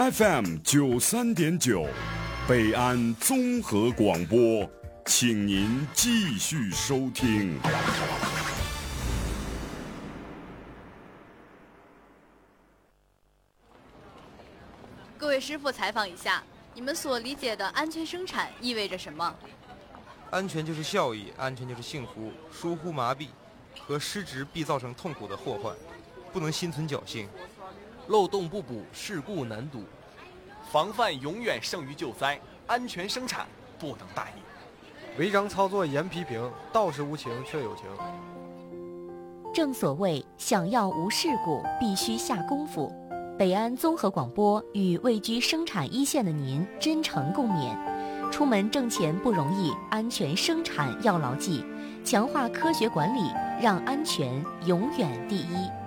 FM93.9，北安综合广播，请您继续收听。 各位师傅，采访一下，你们所理解的安全生产意味着什么？ 安全就是效益，安全就是幸福。疏忽麻痹和失职必造成痛苦的祸患，不能心存侥幸。 漏洞不补，事故难堵。 防范永远胜于救灾，安全生产不能大意。 违章操作严批评，道是无情却有情。 正所谓，想要无事故，必须下功夫。北安综合广播与位居生产一线的您真诚共勉。出门挣钱不容易，安全生产要牢记，强化科学管理，让安全永远第一。